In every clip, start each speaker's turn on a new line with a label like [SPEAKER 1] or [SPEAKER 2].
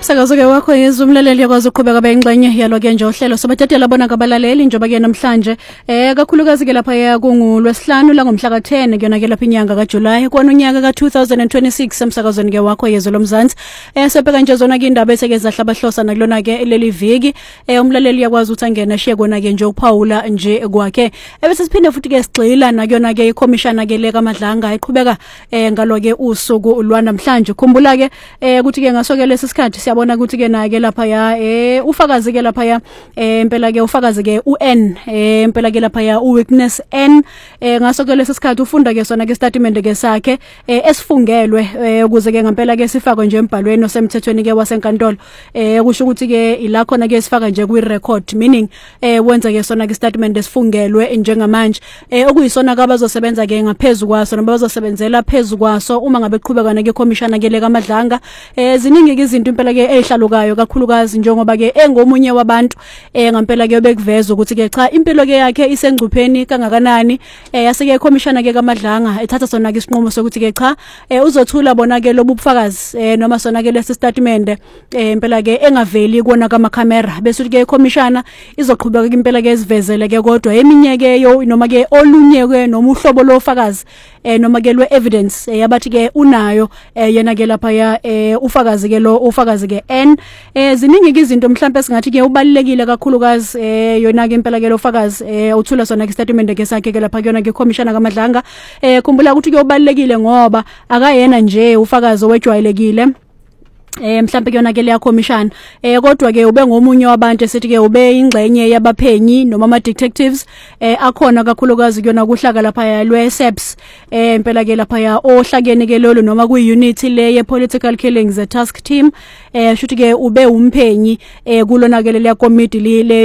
[SPEAKER 1] Sakazo-ke wakho izumlaleli yakwazi ukuqhubeka bengxenye yalo-ke nje uhlelo sobathathela bona ngabalaleli njengoba-ke namhlanje kakhulukazi-ke lapha kungulwesihlanu langomhla ka-10 kuyona-ke lapha inyanga kaJulayi kwanonyaka ka-2026 emsakazweni-ke wakho yezwe lomzansi sebheka nje zona-ke indaba eseke zahlabahlosa nakulona-ke leli viki umlaleli yakwazi ukuthi angena shiye kona-ke nje ukuphawula nje kwakhe bese siphinde futhi-ke sigxila nakuyona-ke ikhomishana-ke lekaMadlanga iqhubeka ngalo-ke usuku lwanamhlanje khumbula-ke ukuthi-ke ngaso-ke lesi sikhathi siyabona ukuthi-ke naye-ke lapha ufakazi-ke lapha impela-ke ufakazi-ke u-N impela-ke lapha uWitness N ngaso-ke lesi sikhathi ufunda-ke sona-ke isitatimende-ke sakhe esifungelwe ukuze-ke ngempela-ke sifakwe nje embhalweni osemthethweni-ke wasenkantolo kusho ukuthi-ke ila khona-ke sifaka nje kwi-record meaning wenza-ke sona-ke isitatimende esifungelwe njengamanje okuyisona-ke abazosebenza-ke ngaphezu kwaso noma bazosebenzela phezu kwaso uma ngabe qhubekana-ke ikhomishana-ke lekaMadlanga ziningi-ke izinto impela-ke ezihlalukayo kakhulukazi njengoba-ke engomunye wabantu ngempela-ke bekuveza ukuthi-ke cha impilo-ke yakhe isengcupheni kangakanani yase-ke ikhomishana-ke kaMadlanga ethatha sona-ke isinqumo sokuthi-ke cha uzothula bona-ke lobu bufakazi noma sona-ke lesi statement impela-ke engaveli kuona kamakhamera bese ukuthi-ke ikhomishana izoqhubeka impela-ke esivezele-ke kodwa eminye-ke noma-ke olunye-ke noma uhlobo lofakazi noma-ke lwe-evidence yabathi-ke unayo yena-ke lapha ufakazi-ke ufakazi-ke N ziningi-ke izinto mhlawumbe singathi-ke ubalulekile kakhulukazi yona-ke impela-ke lofakazi uthula sona-ke isitatimende-ke sakhe-ke lapha kuyona-ke ikhomishana kaMadlanga khumbula ukuthi-ke ubalulekile ngoba akayena nje ufakazi owejwayelekile mhlawumbe kuyona-ke leya khomishana kodwa-ke ube ngomunye wabantu esithi-ke ube ingxenye yabaphenyi noma ama-detectives akhona kakhulukazi kuyona kuhlaka lapha lwe-SAPS impela-ke lapha ohlakeni-ke lolo noma kuyi-unit le ye-political killings task team shuthi-ke ube umphenyi kulona-ke leya komiti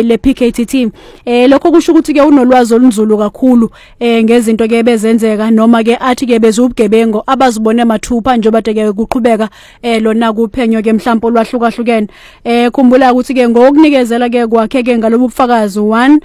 [SPEAKER 1] le-PKTT lokho kusho ukuthi-ke unolwazi olunzulu kakhulu ngezinto-ke bezenzeka noma-ke athi-ke bezubugebengu abazibone mathupha njengoba-ke kuqhubeka lona uphenyo-ke mhlawumbe olwahlukahlukene khumbula ukuthi-ke ngokunikezela-ke kwakhe-ke ngalobu bufakazi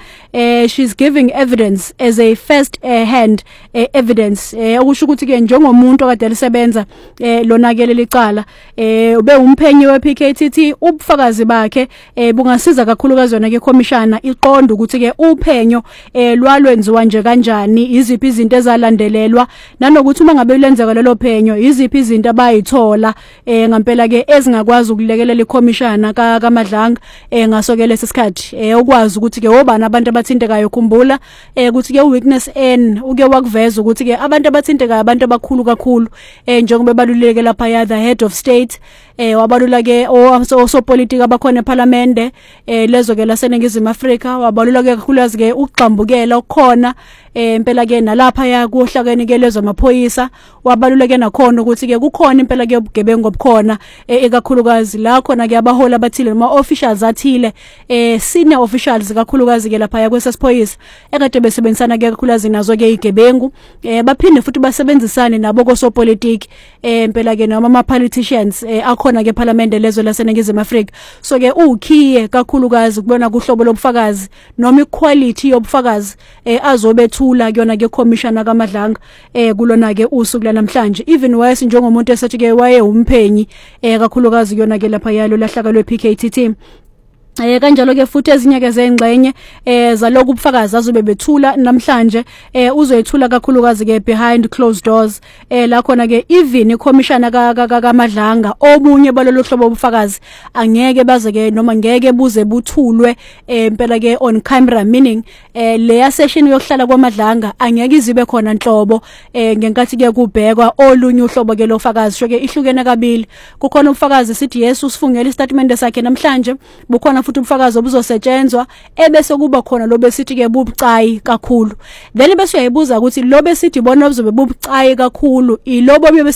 [SPEAKER 1] 1 she's giving evidence as a first hand evidence okusho ukuthi-ke njengomuntu okade lisebenza lona-ke leli cala ube umphenyi we-PKTT ubufakazi bakhe bungasiza kakhulukazi yona-ke ikhomishana iqonda ukuthi-ke uphenyo lwalwenziwa nje kanjani iziphi izinto ezalandelelwa nanokuthi uma ngabe lenzeka lelo phenyo iziphi izinto abayithola ngempela-ke ezingakwazi ukulekelela ikhomishana kaMadlanga ngaso-ke lesi sikhathi ukwazi ukuthi-ke obani abantu abathintekayo khumbula ukuthi-ke uWitness N uke wakuveza ukuthi-ke abantu abathintekayo abantu abakhulu kakhulu njengoba baluleke lapha the head of state wabalula-ke osopolitiki abakhona ePhalamende lezo-ke laseNingizimu Afrika wabalula-ke kakhulukazi-ke ukuqambukela okukhona impela-ke nalapha kuhlakeni-ke lezamaphoyisa wabaluleke nakhona ukuthi-ke kukhona impela-ke ubugebengu obukhona ekakhulukazi la khona-ke abaholi abathile noma officials athile senior officials kakhulukazi-ke lapha kwesesiphoyisa ekade besebenzisana-ke kakhulukazi nazo-ke igebengu baphinde futhi basebenzisane nabo kosopolitiki impela-ke noma ama-politicians akhona-ke ePhalamende lezo laseNingizimu Afrika so-ke ukhiye kakhulukazi kubona kuhlobo lobufakazi noma iquality yobufakazi azobethula kuyona-ke ikhomishana kaMadlanga kulona-ke usuku lanamhlanje even worse njengomuntu esethi-ke waye umphenyi kakhulukazi kuyona-ke lapha yalo lahlaka lwe-PKTT kanjalo-ke futhi ezinye-ke zengxenye zaloku ubufakazi azobe bethula namhlanje uzoyethula kakhulukazi-ke behind closed doors la khona-ke even ikhomishana kaMadlanga omunye balolo hlobo obufakazi angeke baze-ke noma ngeke buze buthulwe impela-ke on camera meaning leya session yokuhlala kwaMadlanga angeke izibe khona nhlobo ngenkathi-ke kubhekwa olunye uhlobo-ke lofakazi sho-ke ihlukene kabili kukhona ubufakazi sithi yesu usifungele istatimende sakhe namhlanje bukhona futhi ubufakazi obuzosetshenzwa ebese kuba khona lo besithi-ke bubucayi kakhulu then bese uyayibuza ukuthi lo besithi bona obuzobe bubucayi kakhulu ilobo